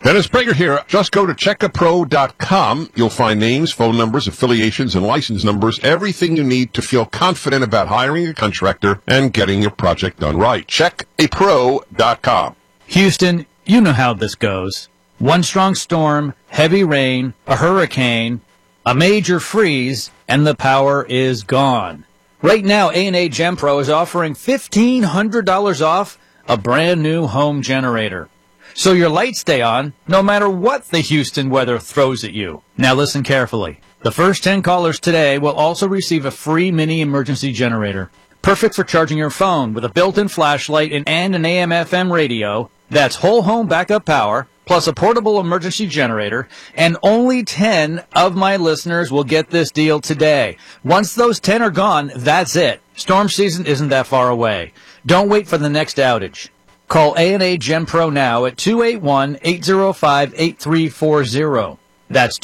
Dennis Prager here. Just go to checkapro.com. You'll find names, phone numbers, affiliations, and license numbers, everything you need to feel confident about hiring a contractor and getting your project done right. Checkapro.com. Houston, you know how this goes. One strong storm, heavy rain, a hurricane, a major freeze, and the power is gone. Right now, A&A GenPro is offering $1,500 off a brand new home generator. So your lights stay on no matter what the Houston weather throws at you. Now listen carefully. The first 10 callers today will also receive a free mini emergency generator. Perfect for charging your phone with a built-in flashlight and an AM/FM radio. That's whole home backup power, plus a portable emergency generator, and only 10 of my listeners will get this deal today. Once those 10 are gone, that's it. Storm season isn't that far away. Don't wait for the next outage. Call A&A GenPro now at 281-805-8340. That's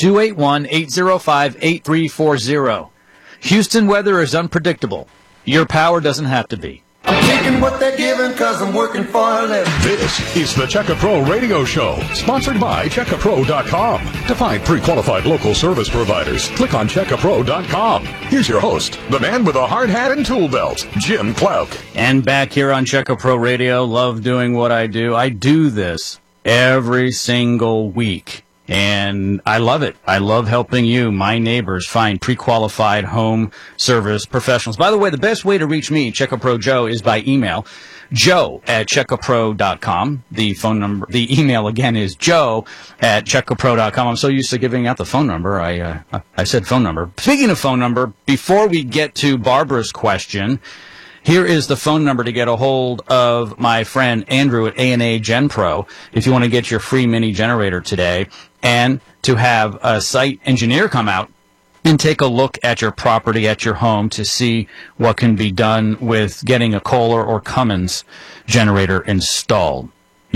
281-805-8340. Houston weather is unpredictable. Your power doesn't have to be. I'm taking what they're giving because I'm working for a living. This is the Checka Pro Radio Show, sponsored by CheckaPro.com. To find pre-qualified local service providers, click on CheckaPro.com. Here's your host, the man with a hard hat and tool belt, Jim Clouk. And back here on Checka Pro Radio, love doing what I do. I do this every single week. And I love it. I love helping you, my neighbors, find pre-qualified home service professionals. By the way, the best way to reach me, Checka Pro Joe, is by email. Joe@checkapro.com. The phone number, the email again is joe@checkapro.com. I'm so used to giving out the phone number. I said phone number. Speaking of phone number, before we get to Barbara's question, here is the phone number to get a hold of my friend Andrew at A&A GenPro if you want to get your free mini generator today, and to have a site engineer come out and take a look at your property, at your home, to see what can be done with getting a Kohler or Cummins generator installed.